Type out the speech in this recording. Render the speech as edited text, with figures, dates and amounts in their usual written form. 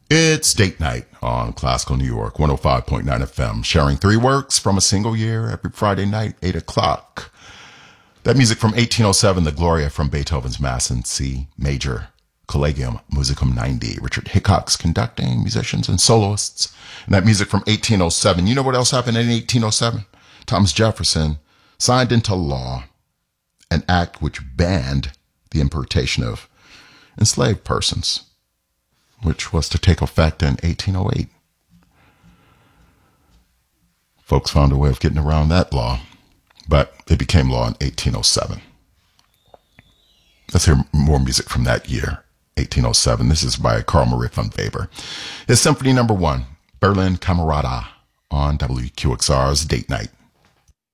It's date night on Classical New York, 105.9 FM, sharing three works from a single year every Friday night, 8 o'clock. That music from 1807, the Gloria from Beethoven's Mass in C Major, Collegium Musicum 90, Richard Hickox conducting, musicians and soloists. And that music from 1807, you know what else happened in 1807? Thomas Jefferson signed into law an act which banned the importation of enslaved persons, which was to take effect in 1808. Folks found a way of getting around that law, but it became law in 1807. Let's hear more music from that year, 1807. This is by Carl Maria von Weber. His Symphony No. 1, Berlin Camerata, on WQXR's Date Night.